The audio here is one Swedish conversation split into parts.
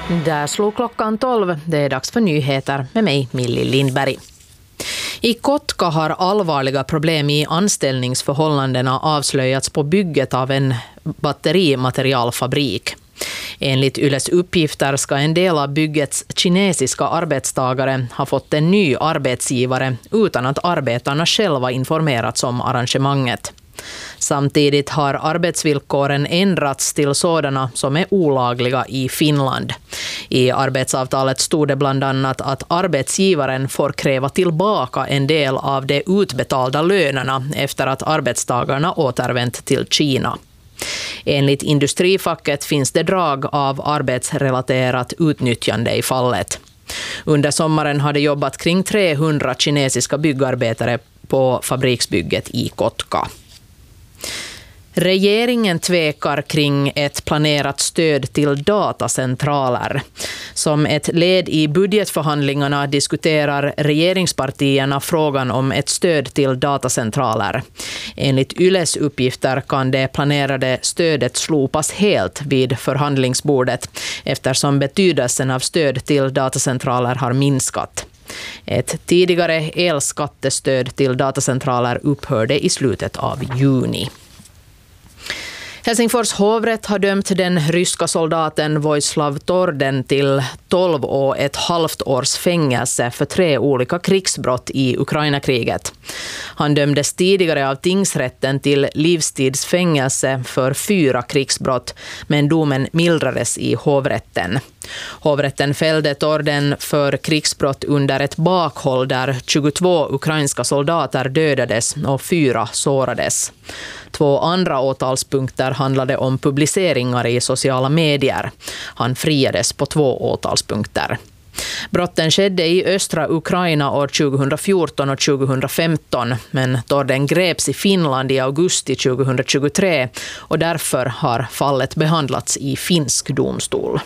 Där slog klockan 12. Det är dags för nyheter med mig, Millie Lindberg. I Kotka har allvarliga problem i anställningsförhållandena avslöjats på bygget av en batterimaterialfabrik. Enligt Yles uppgifter ska en del av byggets kinesiska arbetstagare ha fått en ny arbetsgivare utan att arbetarna själva informerats om arrangemanget. Samtidigt har arbetsvillkoren ändrats till sådana som är olagliga i Finland. I arbetsavtalet stod det bland annat att arbetsgivaren får kräva tillbaka en del av de utbetalda lönerna efter att arbetstagarna återvänt till Kina. Enligt industrifacket finns det drag av arbetsrelaterat utnyttjande i fallet. Under sommaren har det jobbat kring 300 kinesiska byggarbetare på fabriksbygget i Kotka. Regeringen tvekar kring ett planerat stöd till datacentraler. Som ett led i budgetförhandlingarna diskuterar regeringspartierna frågan om ett stöd till datacentraler. Enligt Yles uppgifter kan det planerade stödet slopas helt vid förhandlingsbordet eftersom betydelsen av stöd till datacentraler har minskat. Ett tidigare elskattestöd till datacentraler upphörde i slutet av juni. Helsingfors hovrätt har dömt den ryska soldaten Vojislav Torden till 12,5 års fängelse för 3 olika krigsbrott i Ukraina-kriget. Han dömdes tidigare av tingsrätten till livstidsfängelse för 4 krigsbrott, men domen mildrades i hovrätten. Hovrätten fällde Torden för krigsbrott under ett bakhåll där 22 ukrainska soldater dödades och 4 sårades. 2 andra åtalspunkter handlade om publiceringar i sociala medier. Han friades på 2 åtalspunkter. Brotten skedde i östra Ukraina år 2014 och 2015, men Torden greps i Finland i augusti 2023 och därför har fallet behandlats i finsk domstol.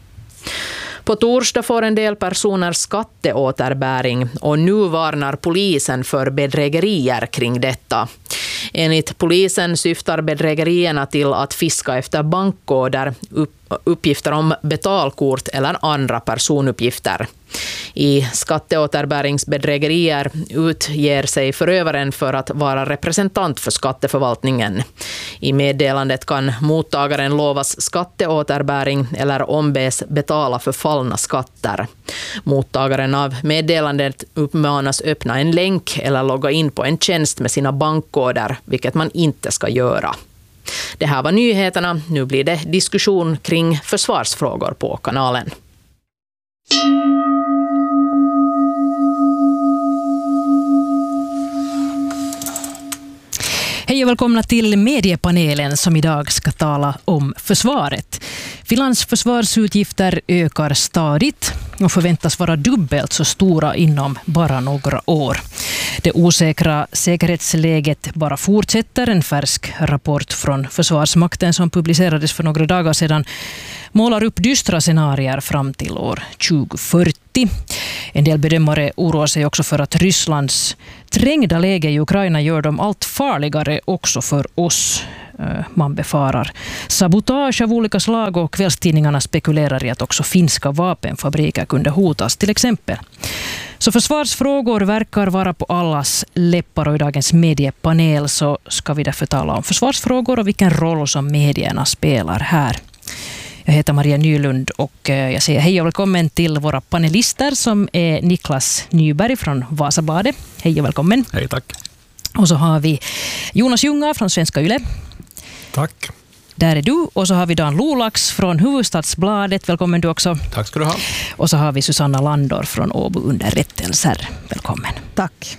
På torsdag får en del personer skatteåterbäring och nu varnar polisen för bedrägerier kring detta. Enligt polisen syftar bedrägerierna till att fiska efter bankkoder, uppgifter om betalkort eller andra personuppgifter. I skatteåterbäringsbedrägerier utger sig förövaren för att vara representant för skatteförvaltningen. I meddelandet kan mottagaren lovas skatteåterbäring eller ombes betala för fallna skatter. Mottagaren av meddelandet uppmanas öppna en länk eller logga in på en tjänst med sina bankkoder, vilket man inte ska göra. Det här var nyheterna. Nu blir det diskussion kring försvarsfrågor på kanalen. Hej och välkomna till mediepanelen som idag ska tala om försvaret. Finlands försvarsutgifter ökar stadigt och förväntas vara dubbelt så stora inom bara några år. Det osäkra säkerhetsläget bara fortsätter. En färsk rapport från Försvarsmakten som publicerades för några dagar sedan målar upp dystra scenarier fram till år 2040. En del bedömare oroar sig också för att Rysslands trängda läge i Ukraina gör dem allt farligare också för oss. Man befarar sabotage av olika slag och kvällstidningarna spekulerar i att också finska vapenfabriker kunde hotas till exempel. Så försvarsfrågor verkar vara på allas läppar och i dagens mediepanel så ska vi därför tala om försvarsfrågor och vilken roll som medierna spelar här. Jag heter Maria Nylund och jag säger hej och välkommen till våra panelister som är Niklas Nyberg från Vasabladet. Hej och välkommen. Hej, tack. Och så har vi Jonas Junga från Svenska Yle. Tack. Där är du. Och så har vi Dan Lolax från Hufvudstadsbladet. Välkommen du också. Tack ska du ha. Och så har vi Susanna Landor från Åbo Underrättelser. Välkommen. Tack.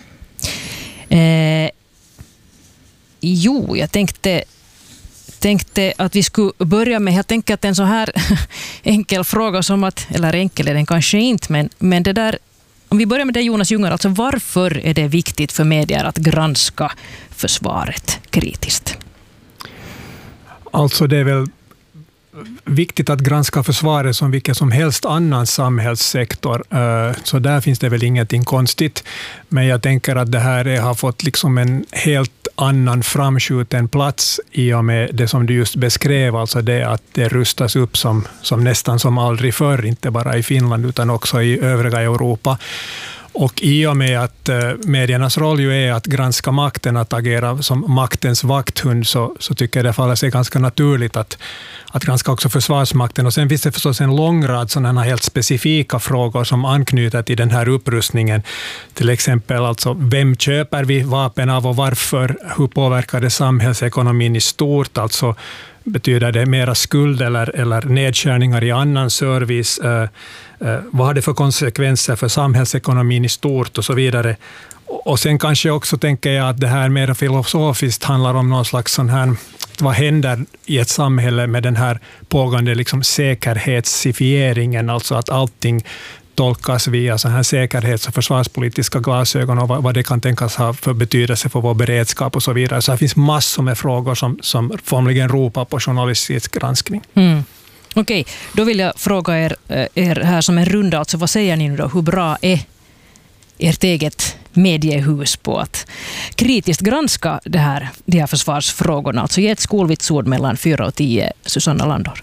Jag tänkte att vi skulle börja med, jag tänker att en så här enkel fråga som att, eller enkel är den kanske inte, men det där, om vi börjar med det Jonas Jungar, alltså varför är det viktigt för medier att granska försvaret kritiskt? Alltså det är väl viktigt att granska försvaret som vilken som helst annan samhällssektor. Så där finns det väl ingenting konstigt. Men jag tänker att det här har fått liksom en helt annan framskjuten plats i och med det som du just beskrev, alltså det att det rustas upp som nästan som aldrig förr, inte bara i Finland utan också i övriga Europa. Och i och med att mediernas roll ju är att granska makten, att agera som maktens vakthund, så tycker jag det faller sig ganska naturligt att granska också försvarsmakten. Och sen finns det förstås en lång rad sådana helt specifika frågor som anknyter till den här upprustningen. Till exempel alltså, vem köper vi vapen av och varför? Hur påverkar det samhällsekonomin i stort? Alltså, betyder det mera skuld eller nedskärningar i annan service? Vad har det för konsekvenser för samhällsekonomin i stort och så vidare? Och sen kanske också tänker jag att det här mer filosofiskt handlar om någon slags sån här, vad händer i ett samhälle med den här pågående liksom säkerhetsifieringen, alltså att allting tolkas via så här säkerhets- och försvarspolitiska glasögon och vad det kan tänkas ha för betydelse för vår beredskap och så vidare. Så det finns massor med frågor som formligen ropar på journalistisk granskning. Okej, då vill jag fråga er här som en runda, alltså vad säger ni nu då? Hur bra är ert eget mediehus på att kritiskt granska de här försvarsfrågorna? Alltså ge ett skolvitsord mellan 4 och 10, Susanna Landor.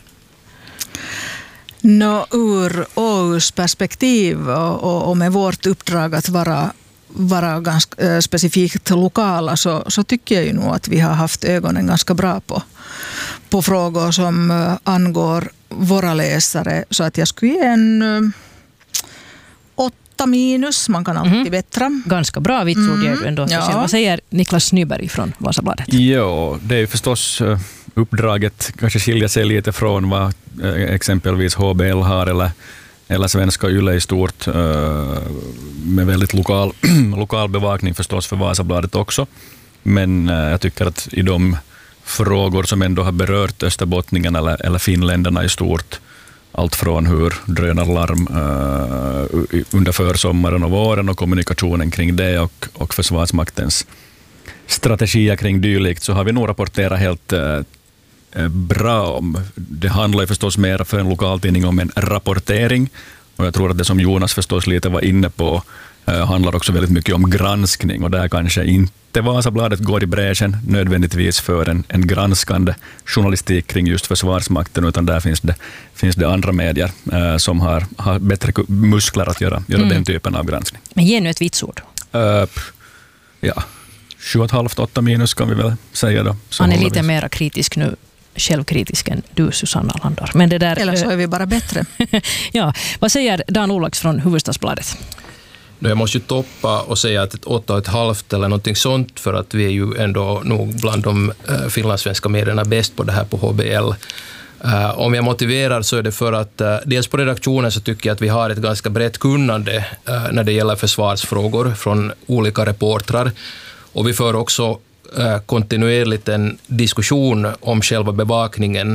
Ur Åhus perspektiv och med vårt uppdrag att vara ganska specifikt lokala, så tycker jag ju nog att vi har haft ögonen ganska bra på frågor som angår våra läsare. Så att jag skulle ge en 8 minus, man kan alltid bättra. Ganska bra vitsord gör du ändå. Ja. Vad säger Niklas Nyberg från Vasabladet? Ja, det är ju förstås uppdraget kanske skiljer sig lite från vad exempelvis HBL har eller Svenska Yle i stort, med väldigt lokal bevakning förstås för Vasabladet också. Men jag tycker att i de frågor som ändå har berört österbottningen eller finländarna i stort, allt från hur drönarlarm under försommaren och våren och kommunikationen kring det och försvarsmaktens strategier kring dylikt, så har vi nog rapporterat helt bra om. Det handlar ju förstås mer för en lokaltidning om en rapportering, och jag tror att det som Jonas förstås lite var inne på handlar också väldigt mycket om granskning, och där kanske inte Vasabladet går i bräschen nödvändigtvis för en granskande journalistik kring just försvarsmakten, utan där finns det andra medier som har bättre muskler att göra den typen av granskning. Men ge nu ett vitsord. 7,5-8 minus kan vi väl säga då. Han är lite mer kritisk nu, självkritisk än du, Susanna Landor. Men det där, eller så är vi bara bättre. Ja, vad säger Dan Olax från Hufvudstadsbladet? Jag måste ju toppa och säga att ett 8,5 eller någonting sånt, för att vi är ju ändå nog bland de finlandssvenska medierna bäst på det här på HBL. Om jag motiverar så är det för att dels på redaktionen så tycker jag att vi har ett ganska brett kunnande när det gäller försvarsfrågor från olika reportrar, och vi för också kontinuerligt en diskussion om själva bevakningen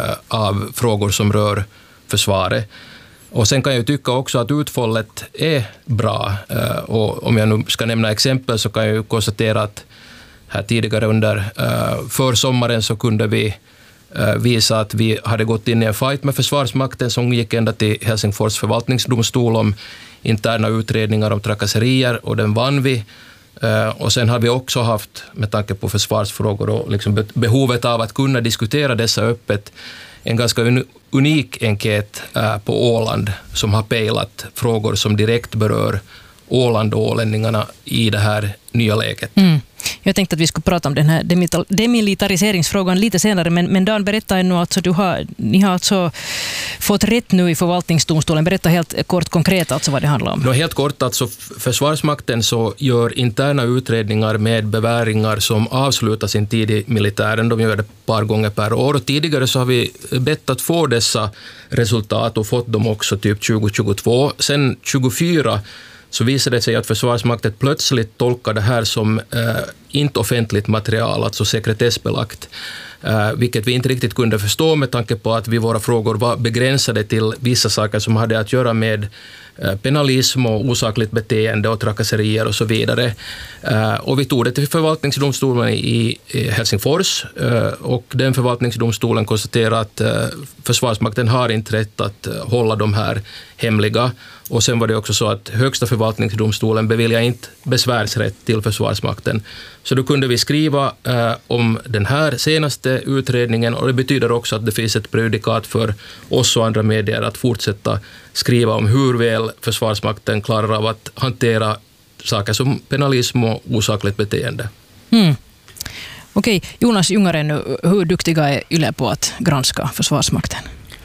av frågor som rör försvaret. Och sen kan jag tycka också att utfallet är bra. Och om jag nu ska nämna exempel så kan jag ju konstatera att här tidigare under försommaren så kunde vi visa att vi hade gått in i en fight med Försvarsmakten som gick ända till Helsingfors förvaltningsdomstol om interna utredningar om trakasserier, och den vann vi. Och sen har vi också haft, med tanke på försvarsfrågor och liksom behovet av att kunna diskutera dessa öppet, en ganska unik enkät på Åland som har pejlat frågor som direkt berör Åland och ålänningarna i det här nya läget. Jag tänkte att vi skulle prata om den här demilitariseringsfrågan lite senare, men Dan, berätta nu, alltså, ni har alltså fått rätt nu i förvaltningsdomstolen. Berätta helt kort konkret alltså vad det handlar om. Helt kort, alltså Försvarsmakten så gör interna utredningar med beväringar som avslutar sin tid i militären. De gör det ett par gånger per år, och tidigare så har vi bett att få dessa resultat och fått dem också typ 2022. Sen 2024 så visade det sig att Försvarsmakten plötsligt tolkar det här som inte offentligt material, alltså sekretessbelagt, vilket vi inte riktigt kunde förstå med tanke på att våra frågor var begränsade till vissa saker som hade att göra med penalism och osakligt beteende och trakasserier och så vidare. Och vi tog det till förvaltningsdomstolen i Helsingfors, och den förvaltningsdomstolen konstaterade att Försvarsmakten har inte rätt att hålla de här hemliga. Och sen var det också så att högsta förvaltningsdomstolen beviljar inte besvärsrätt till Försvarsmakten. Så då kunde vi skriva om den här senaste utredningen, och det betyder också att det finns ett prejudikat för oss och andra medier att fortsätta skriva om hur väl Försvarsmakten klarar av att hantera saker som penalism och osakligt beteende. Okej, Jonas Ljungaren, hur duktiga är Yle på att granska Försvarsmakten?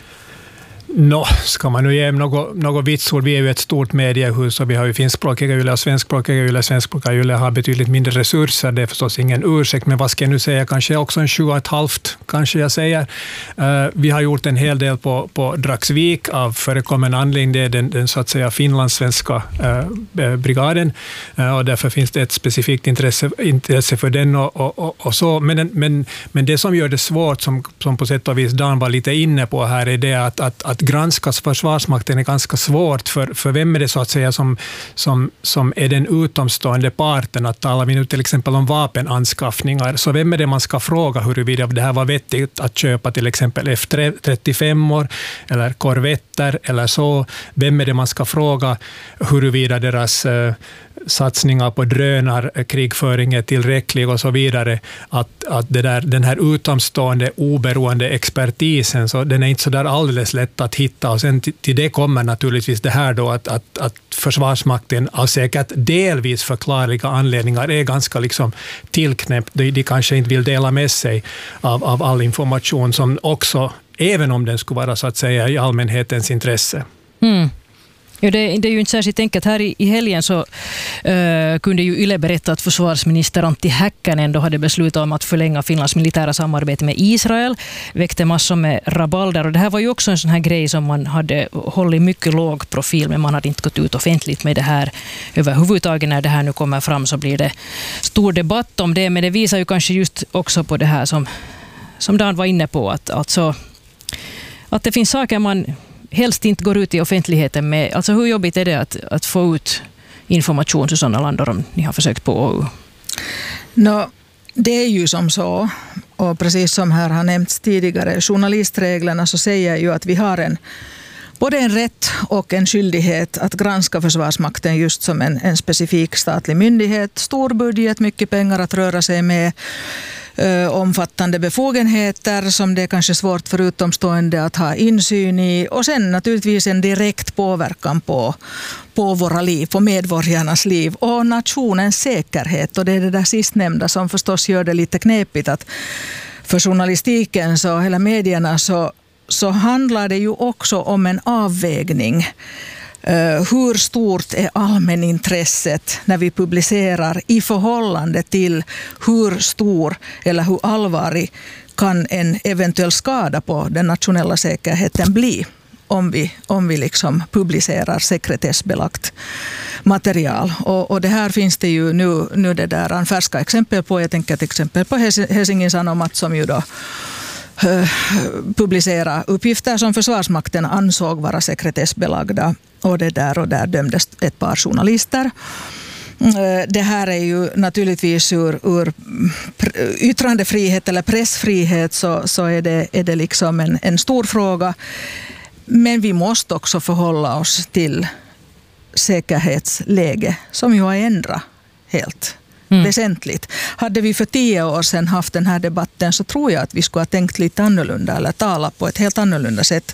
Ska man nu ge något vitsord? Vi är ju ett stort mediehus och vi har ju finskspråkiga Yle och svenskspråkiga Yle. Svenskspråkiga Yle har betydligt mindre resurser. Det är förstås ingen ursäkt, men vad ska jag nu säga? Kanske också en 7,5 kanske jag säger. Vi har gjort en hel del på Dragsvik av förekommande anledning. Det är den så att säga finlandssvenska brigaden, och därför finns det ett specifikt intresse för den och så. Men det som gör det svårt, som på sätt och vis Dan var lite inne på här, är det att granskas Försvarsmakten är ganska svårt, för vem är det så att säga som är den utomstående parten? Att talar vi nu till exempel om vapenanskaffningar, så vem är det man ska fråga huruvida det här var vettigt att köpa till exempel F-35 eller korvetter eller så? Vem är det man ska fråga huruvida deras satsningar på drönarkrigföring är tillräcklig och så vidare, att den här utomstående oberoende expertisen, så den är inte så där alldeles lätt att hitta, och sen till det kommer naturligtvis det här då att Försvarsmakten av säkert delvis förklarliga anledningar är ganska liksom tillknäppt. De kanske inte vill dela med sig av all information som också, även om den skulle vara så att säga i allmänhetens intresse. Ja, det är ju inte särskilt enkelt. Här i helgen så kunde ju Yle berätta att försvarsminister Antti Häkkänen då hade beslutat om att förlänga Finlands militära samarbete med Israel. Väckte massor med rabalder, och det här var ju också en sån här grej som man hade hållit mycket låg profil, men man hade inte gått ut offentligt med det här överhuvudtaget. När det här nu kommer fram så blir det stor debatt om det, men det visar ju kanske just också på det här som Dan var inne på, att det finns saker man helst inte går ut i offentligheten med. Alltså hur jobbigt är det att få ut information, Susanna Lander, om ni har försökt på? Det är ju som så, och precis som här har nämnts tidigare, journalistreglerna så säger ju att vi har både en rätt och en skyldighet att granska Försvarsmakten just som en specifik statlig myndighet. Stor budget, mycket pengar att röra sig med, omfattande befogenheter som det är kanske svårt för utomstående att ha insyn i, och sen naturligtvis en direkt påverkan på våra liv, på medborgarnas liv och nationens säkerhet. Och det är det där sistnämnda som förstås gör det lite knepigt, att för journalistiken så hela medierna så handlar det ju också om en avvägning. Hur stort är allmänintresset när vi publicerar i förhållande till hur stor eller hur allvarlig kan en eventuell skada på den nationella säkerheten bli om vi liksom publicerar sekretessbelagt material. Och det här finns det ju nu det där färska exempel på. Jag tänker till exempel på Helsingin Sanomat som ju då publicera uppgifter som Försvarsmakten ansåg vara sekretessbelagda, och där dömdes ett par journalister. Det här är ju naturligtvis ur yttrandefrihet eller pressfrihet så är det liksom en stor fråga, men vi måste också förhålla oss till säkerhetsläge som ju har ändrat helt väsentligt. Hade vi för 10 år sedan haft den här debatten så tror jag att vi skulle ha tänkt lite annorlunda eller tala på ett helt annorlunda sätt